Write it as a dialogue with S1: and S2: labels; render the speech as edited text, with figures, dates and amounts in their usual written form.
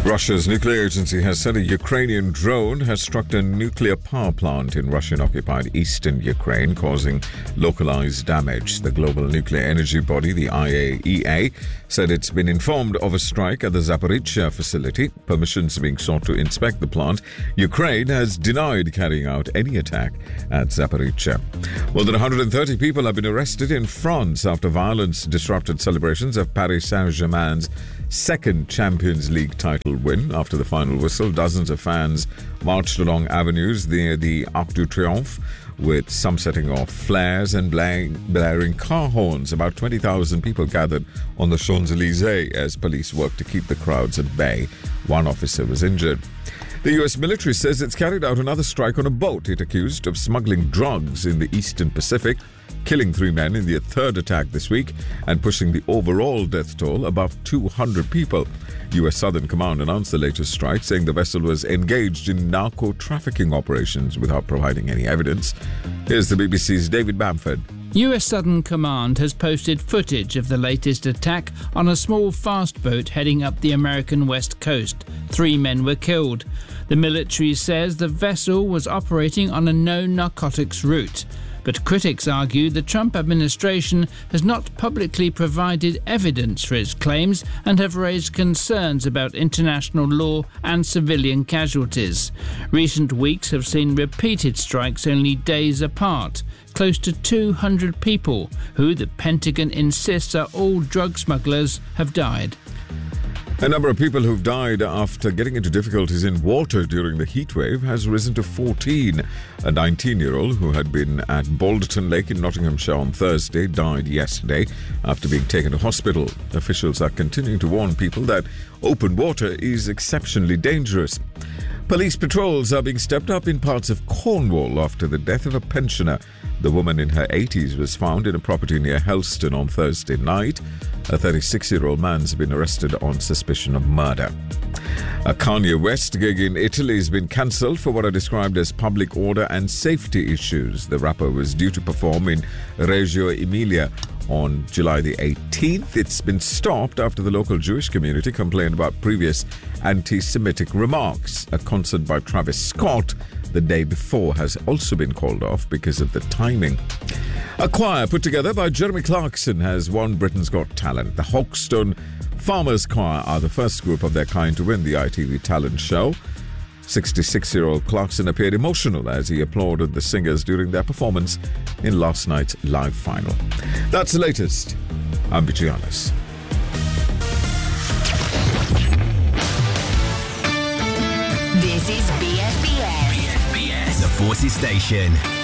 S1: Russia's nuclear agency has said a Ukrainian drone has struck a nuclear power plant in Russian-occupied eastern Ukraine, causing localized damage. The global nuclear energy body, the IAEA, said it's been informed of a strike at the Zaporizhzhia facility. Permissions are being sought to inspect the plant. Ukraine has denied carrying out any attack at Zaporizhzhia. More than 130 people have been arrested in France after violence disrupted celebrations of Paris Saint-Germain's second Champions League title win. After the final whistle, dozens of fans marched along avenues near the Arc de Triomphe, with some setting off flares and blaring car horns. About 20,000 people gathered on the Champs-Élysées as police worked to keep the crowds at bay. One officer was injured. The U.S. military says it's carried out another strike on a boat it accused of smuggling drugs in the Eastern Pacific, killing 3 men in the third attack this week and pushing the overall death toll above 200 people. U.S. Southern Command announced the latest strike, saying the vessel was engaged in narco-trafficking operations without providing any evidence. Here's the BBC's David Bamford.
S2: US Southern Command has posted footage of the latest attack on a small fast boat heading up the American west coast. 3 men were killed. The military says the vessel was operating on a no-narcotics route. But critics argue the Trump administration has not publicly provided evidence for its claims and have raised concerns about international law and civilian casualties. Recent weeks have seen repeated strikes only days apart. Close to 200 people, who the Pentagon insists are all drug smugglers, have died.
S1: A number of people who've died after getting into difficulties in water during the heatwave has risen to 14. A 19-year-old who had been at Balderton Lake in Nottinghamshire on Thursday died yesterday after being taken to hospital. Officials are continuing to warn people that open water is exceptionally dangerous. Police patrols are being stepped up in parts of Cornwall after the death of a pensioner. The woman in her 80s was found in a property near Helston on Thursday night. A 36-year-old man's been arrested on suspicion of murder. A Kanye West gig in Italy has been cancelled for what are described as public order and safety issues. The rapper was due to perform in Reggio Emilia on July the 18th. It's been stopped after the local Jewish community complained about previous anti-Semitic remarks. A concert by Travis Scott the day before has also been called off because of the timing. A choir put together by Jeremy Clarkson has won Britain's Got Talent. The Hoxton Farmers Choir are the first group of their kind to win the ITV talent show. 66-year-old Clarkson appeared emotional as he applauded the singers during their performance in last night's live final. That's the latest. I'm Bichianis.
S3: This is BFBS.
S4: The Forces Station.